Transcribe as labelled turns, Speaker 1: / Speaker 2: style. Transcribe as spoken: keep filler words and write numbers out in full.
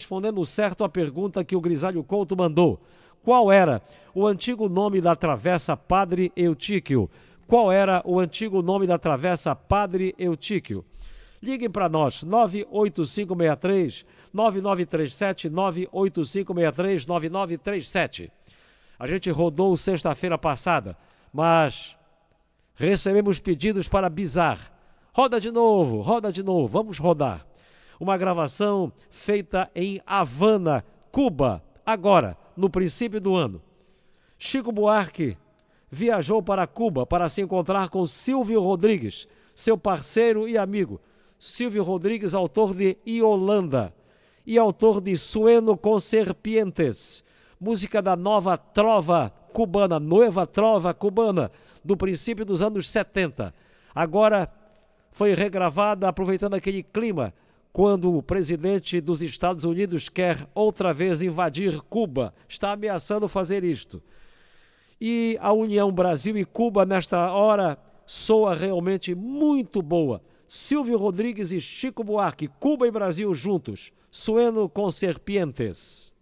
Speaker 1: respondendo certo a pergunta que o Grisalho Couto mandou. Qual era o antigo nome da Travessa Padre Eutíquio? Qual era o antigo nome da Travessa Padre Eutíquio? Liguem para nós, nove oito cinco seis três, nove nove três sete, nove oito cinco seis três, nove nove três sete. A gente rodou sexta-feira passada, mas recebemos pedidos para bizarro. Roda de novo, roda de novo, vamos rodar. Uma gravação feita em Havana, Cuba, agora, no princípio do ano. Chico Buarque viajou para Cuba para se encontrar com Silvio Rodrigues, seu parceiro e amigo. Silvio Rodrigues, autor de Yolanda e autor de Sueno con Serpientes, música da nova trova cubana, nova trova cubana, do princípio dos anos setenta. Agora foi regravada aproveitando aquele clima, quando o presidente dos Estados Unidos quer outra vez invadir Cuba, está ameaçando fazer isto. E a união Brasil e Cuba nesta hora soa realmente muito boa. Silvio Rodrigues e Chico Buarque, Cuba e Brasil juntos, Sueno con Serpientes.